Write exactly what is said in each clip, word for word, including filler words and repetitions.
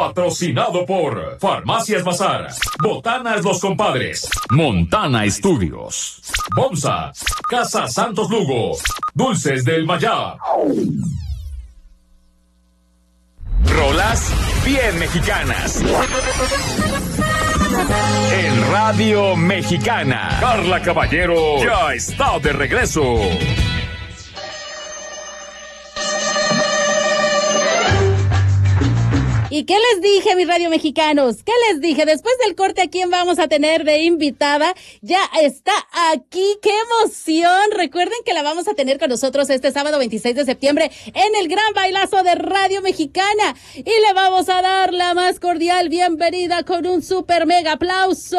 Patrocinado por Farmacias Bazar, Botanas Los Compadres, Montana Estudios, Bomsa, Casa Santos Lugo, Dulces del Mayab. Rolas bien mexicanas. En Radio Mexicana, Carla Caballero ya está de regreso. ¿Y qué les dije, mis radio mexicanos? ¿Qué les dije? Después del corte, ¿a quién vamos a tener de invitada? Ya está aquí. ¡Qué emoción! Recuerden que la vamos a tener con nosotros este sábado veintiséis de septiembre en el Gran Bailazo de Radio Mexicana. Y le vamos a dar la más cordial bienvenida con un super mega aplauso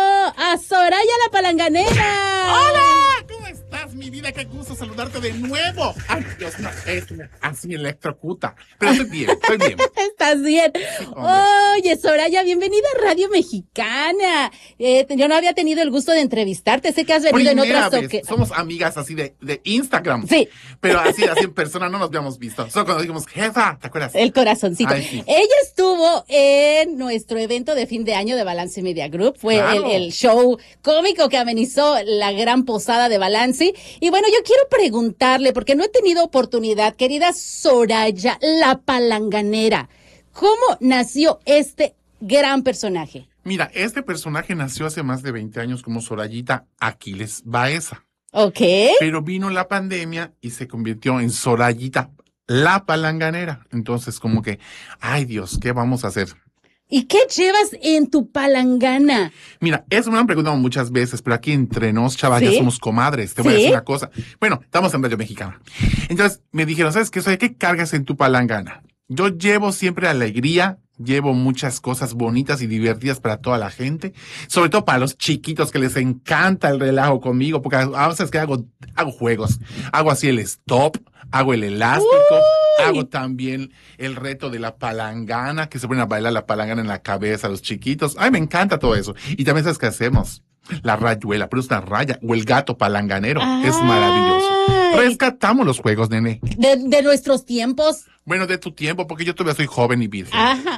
a Soraya la Palanganera. ¡Hola! ¿Cómo estás, mi vida? Qué gusto saludarte de nuevo. Ay, Dios mío, es así electrocuta. Pero estoy bien, estoy bien. Estás bien. Sí, oye, Soraya, bienvenida a Radio Mexicana. Eh, yo no había tenido el gusto de entrevistarte. Sé que has venido Primera en otras toques. Somos amigas así de, de Instagram. Sí. Pero así, así en persona no nos habíamos visto. Solo cuando dijimos, jefa, ¿te acuerdas? El corazoncito. Ay, sí. Ella estuvo en nuestro evento de fin de año de Balance Media Group. Fue claro. el, el show cómico que amenizó la gran posada de Balance. Y bueno, yo quiero preguntarle, porque no he tenido oportunidad, querida Soraya, la Palanganera, ¿cómo nació este gran personaje? Mira, este personaje nació hace más de veinte años como Sorayita Aquiles Baeza. Ok. Pero vino la pandemia y se convirtió en Sorayita la Palanganera. Entonces, como que, ay Dios, ¿qué vamos a hacer? ¿Y qué llevas en tu palangana? Mira, eso me lo han preguntado muchas veces, pero aquí entre nos, chavas, ¿sí? Ya somos comadres. Te voy ¿sí? a decir una cosa. Bueno, estamos en Radio Mexicana. Entonces, me dijeron, ¿sabes qué? Soy, ¿qué cargas en tu palangana? Yo llevo siempre alegría, llevo muchas cosas bonitas y divertidas para toda la gente, sobre todo para los chiquitos que les encanta el relajo conmigo, porque a veces que hago, hago juegos, hago así el stop, hago el elástico, Uy. hago también el reto de la palangana, que se ponen a bailar la palangana en la cabeza a los chiquitos. Ay, me encanta todo eso. Y también sabes qué hacemos. La rayuela, pero es una raya, o el gato palanganero, Ay. es maravilloso. Rescatamos los juegos, nene. De, de nuestros tiempos. Bueno, de tu tiempo, porque yo todavía soy joven y virgen. Ajá.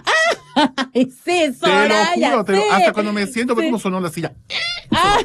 Ay, sí, Soraya, te lo juro, te sí. lo, hasta cuando me siento, sí. ve cómo sonó la silla. Ah.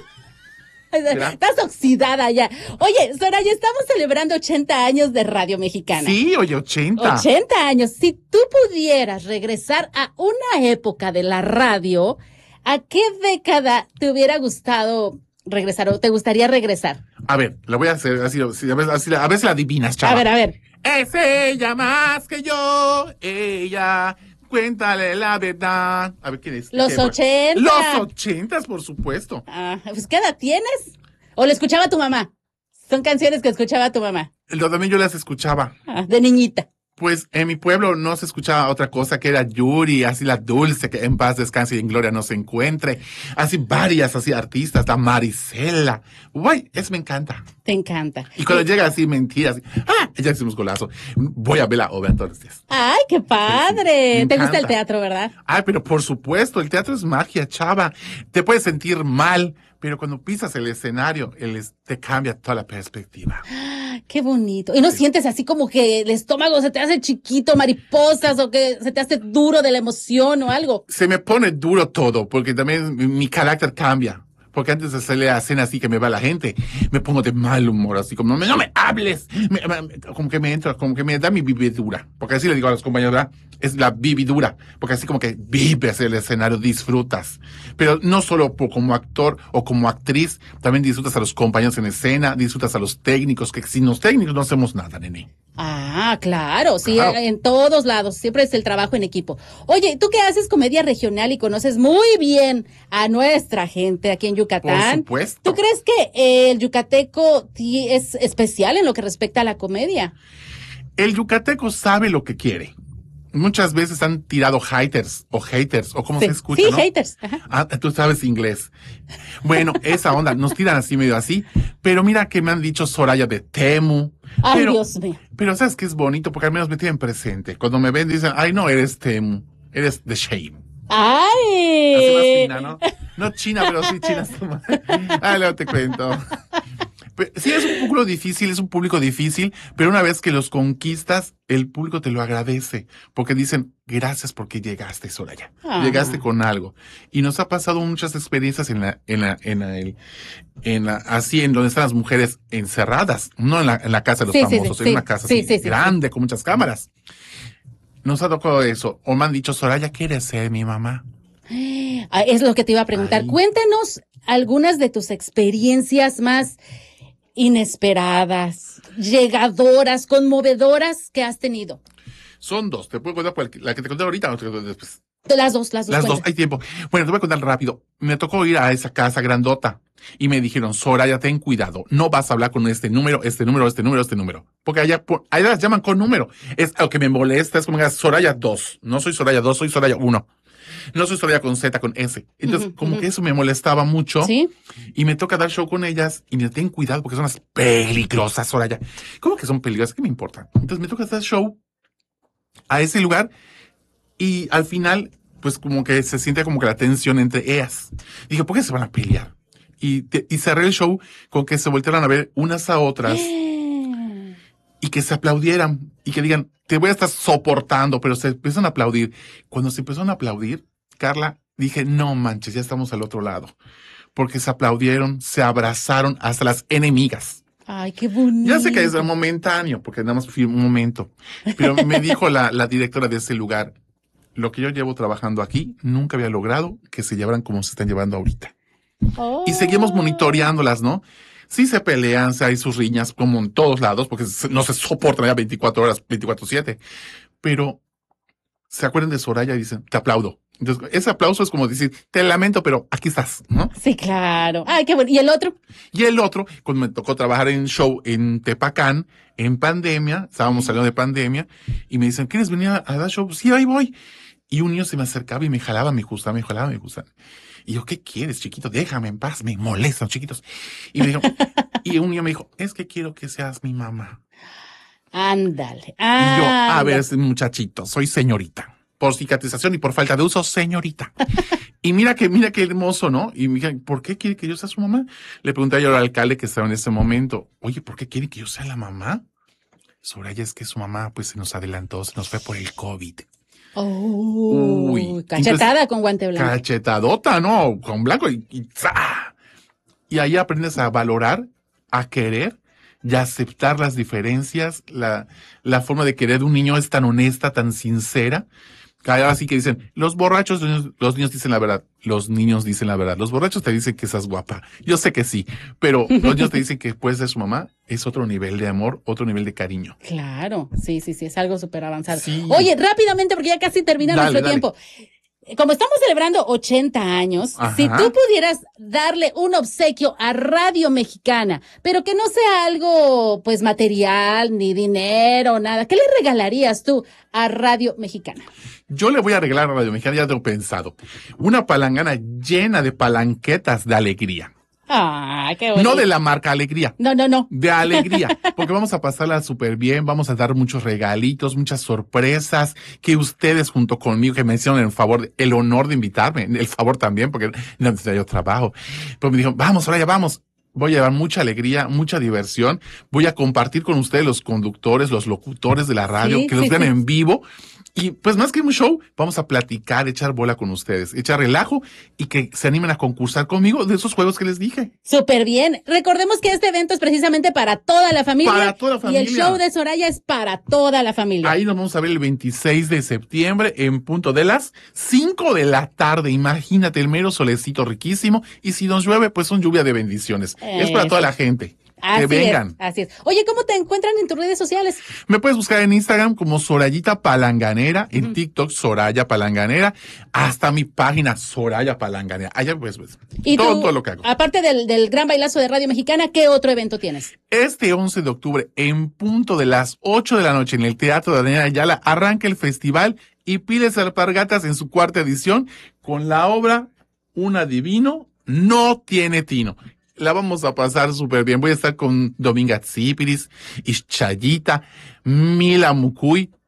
Estás oxidada ya. Oye, Soraya, estamos celebrando ochenta años de Radio Mexicana. Sí, oye, ochenta. ochenta años. Si tú pudieras regresar a una época de la radio, ¿a qué década te hubiera gustado regresar o te gustaría regresar? A ver, lo voy a hacer así, así, a, ver, así a ver si la adivinas, chaval. A ver, a ver. Es ella más que yo, ella, cuéntale la verdad. A ver, ¿quién es? Los ochentas. Los ochentas, por supuesto. Ah, pues, ¿qué edad tienes? ¿O le escuchaba a tu mamá? Son canciones que escuchaba tu mamá. Lo también yo las escuchaba. Ah, de niñita. Pues en mi pueblo no se escuchaba otra cosa que era Yuri, así la Dulce, que en paz descanse y en gloria no se encuentre. Así varias, así artistas, la Marisela. Uy, eso me encanta. Te encanta. Y cuando sí. llega así mentiras, ah, ya hicimos golazo. Voy a ver la obra todos los días. Ay, qué padre. Sí, sí. Te gusta el teatro, ¿verdad? Ay, pero por supuesto, el teatro es magia, chava. Te puedes sentir mal, pero cuando pisas el escenario, él es, te cambia toda la perspectiva. Qué bonito. ¿Y no sí. sientes así como que el estómago se te hace chiquito, mariposas, o que se te hace duro de la emoción o algo? Se me pone duro todo, porque también mi, mi carácter cambia. Porque antes de hacerle la cena así que me va la gente, me pongo de mal humor, así como, no me, no me hables. Me, me, como que me entra, como que me da mi vividura. Porque así le digo a los compañeros, ¿verdad? Es la vividura. Porque así como que vives el escenario, disfrutas. Pero no solo por, como actor o como actriz, también disfrutas a los compañeros en escena, disfrutas a los técnicos, que sin los técnicos no hacemos nada, nene. Ah, claro, sí, Claro. en todos lados, siempre es el trabajo en equipo. Oye, tú que haces comedia regional y conoces muy bien a nuestra gente aquí en Yucatán. Por supuesto. ¿Tú crees que eh, el yucateco ti- es especial en lo que respecta a la comedia? El yucateco sabe lo que quiere. Muchas veces han tirado haters o haters o como Sí, se escucha, sí, ¿no? haters. Ajá. Ah, tú sabes inglés. Bueno, esa onda, nos tiran así medio así, pero mira que me han dicho Soraya de Temu. Ay, pero, Dios mío. Pero sabes que es bonito porque al menos me tienen presente. Cuando me ven dicen, ay no, eres Temu, eres The Shame. Ay. Así más fina, ¿no? No china, pero sí china. Ay, luego te cuento. Sí, es un público difícil, es un público difícil, pero una vez que los conquistas, el público te lo agradece, porque dicen, gracias porque llegaste, Soraya. Ah. Llegaste con algo. Y nos ha pasado muchas experiencias en la, en la, en la, en la, en la así, en donde están las mujeres encerradas, no en la, en la casa de los sí, famosos, sí, sí, en sí, una casa sí, así, sí, sí, grande, sí. con muchas cámaras. Nos ha tocado eso. O me han dicho, Soraya, ¿quieres ser mi mamá? Es lo que te iba a preguntar. Ay. Cuéntanos algunas de tus experiencias más inesperadas, llegadoras, conmovedoras que has tenido. Son dos. Te puedo contar la que te conté ahorita o te conté después. Las dos, las dos. Las dos, hay tiempo. Bueno, te voy a contar rápido. Me tocó ir a esa casa grandota y me dijeron, Soraya, ten cuidado. No vas a hablar con este número, este número, este número, este número. Porque allá, allá las llaman con número. Es lo que me molesta, es como que Soraya dos. No soy Soraya dos, soy Soraya uno. No soy Soraya con Z, con S. Entonces, uh-huh, como uh-huh. que eso me molestaba mucho. ¿Sí? Y me toca dar show con ellas y me ten cuidado porque son las peligrosas, Soraya. ¿Cómo que son peligrosas? ¿Qué me importa? Entonces me toca dar show a ese lugar y al final, pues como que se siente como que la tensión entre ellas. Dije, ¿por qué se van a pelear? Y, te, y cerré el show con que se voltearan a ver unas a otras yeah. y que se aplaudieran y que digan, te voy a estar soportando, pero se empiezan a aplaudir. Cuando se empezaron a aplaudir, Carla, dije, no manches, ya estamos al otro lado. Porque se aplaudieron, se abrazaron hasta las enemigas. Ay, qué bonito. Ya sé que es momentáneo, porque nada más fui un momento. Pero me dijo la, la directora de ese lugar, lo que yo llevo trabajando aquí, nunca había logrado que se llevaran como se están llevando ahorita. Oh. Y seguimos monitoreándolas, ¿no? Sí se pelean, sí hay sus riñas como en todos lados, porque no se soportan ya veinticuatro horas, veinticuatro siete. Pero se acuerdan de Soraya y dicen, te aplaudo. Entonces, ese aplauso es como decir, te lamento, pero aquí estás, ¿no? Sí, claro. Ay, qué bueno. ¿Y el otro? Y el otro, cuando me tocó trabajar en show en Tepacán, en pandemia, estábamos saliendo de pandemia, y me dicen, ¿quieres venir a dar show? Sí, ahí voy. Y un niño se me acercaba y me jalaba, me gustaba, me jalaba, me gustaba. Y yo, ¿qué quieres, chiquito? Déjame en paz, me molestan, chiquitos. Y me dijo, y un niño me dijo, es que quiero que seas mi mamá. Ándale, ándale. Y yo, a ver, muchachito, soy señorita. Por cicatrización y por falta de uso, señorita. Y mira que, mira qué hermoso, ¿no? Y mira, ¿por qué quiere que yo sea su mamá? Le pregunté yo al alcalde que estaba en ese momento, oye, ¿por qué quiere que yo sea la mamá? Soraya, es que su mamá, pues, se nos adelantó, se nos fue por el COVID. Oh, Uy, cachetada entonces, con guante blanco. Cachetadota, ¿no? Con blanco y, y ¡zah! Y ahí aprendes a valorar, a querer y a aceptar las diferencias. La, la forma de querer de un niño es tan honesta, tan sincera. Ahora sí que dicen, los borrachos, los niños, los niños dicen la verdad. Los niños dicen la verdad. Los borrachos te dicen que estás guapa. Yo sé que sí, pero los niños te dicen que puedes ser su mamá. Es otro nivel de amor, otro nivel de cariño. Claro, sí, sí, sí, es algo súper avanzado. Sí. Oye, rápidamente, porque ya casi termina dale, nuestro dale. tiempo. Como estamos celebrando ochenta años, ajá, si tú pudieras darle un obsequio a Radio Mexicana, pero que no sea algo, pues, material, ni dinero, nada, ¿qué le regalarías tú a Radio Mexicana? Yo le voy a regalar a Radio Mexicana, ya tengo pensado, una palangana llena de palanquetas de alegría. Ah, qué bonito. No de la marca Alegría. No, no, no. De alegría. Porque vamos a pasarla súper bien, vamos a dar muchos regalitos, muchas sorpresas, que ustedes junto conmigo, que me hicieron el favor, el honor de invitarme, el favor también, porque no necesito yo trabajo. Pero me dijeron, vamos, Soraya, vamos. Voy a llevar mucha alegría, mucha diversión. Voy a compartir con ustedes los conductores, los locutores de la radio, sí, que los sí, vean sí. en vivo. Y pues más que un show, vamos a platicar, echar bola con ustedes, echar relajo y que se animen a concursar conmigo de esos juegos que les dije. Súper bien. Recordemos que este evento es precisamente para toda la familia. Para toda la familia. Y el show de Soraya es para toda la familia. Ahí nos vamos a ver el veintiséis de septiembre en punto de las cinco de la tarde. Imagínate el mero solecito riquísimo. Y si nos llueve, pues son lluvia de bendiciones. Eh, es para toda la gente. Así que vengan. Es, así es. Oye, ¿cómo te encuentran en tus redes sociales? Me puedes buscar en Instagram como Sorayita Palanganera, en uh-huh. TikTok Soraya Palanganera, hasta mi página Soraya Palanganera. Allá pues, pues ¿Y todo, tú, todo lo que hago. Aparte del, del gran bailazo de Radio Mexicana, ¿qué otro evento tienes? Este once de octubre, en punto de las ocho de la noche, en el Teatro de Daniela Ayala, arranca el festival y pides alpargatas en su cuarta edición con la obra Un adivino no tiene tino. La vamos a pasar súper bien. Voy a estar con Dominga Tsipiris, Ixchayita, Mila Mucuy,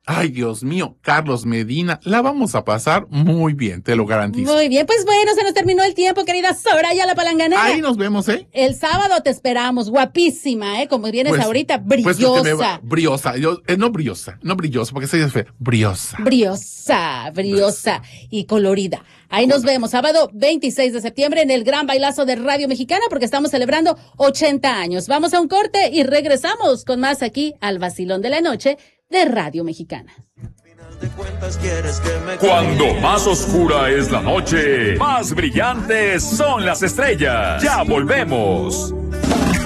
Ay, Dios mío, Carlos Medina, la vamos a pasar muy bien, te lo garantizo. Muy bien, pues bueno, se nos terminó el tiempo, querida Soraya la Palanganera. Ahí nos vemos, ¿eh? El sábado te esperamos, guapísima, ¿eh? Como vienes pues, ahorita, brillosa. Pues va, briosa, yo, eh, no brillosa, no brillosa, porque soy fe, briosa. Briosa, briosa y colorida. Ahí nos vemos, sábado veintiséis de septiembre en el gran bailazo de Radio Mexicana, porque estamos celebrando ochenta años. Vamos a un corte y regresamos con más aquí al Vacilón de la Noche de Radio Mexicana. Cuando más oscura es la noche, más brillantes son las estrellas. Ya volvemos.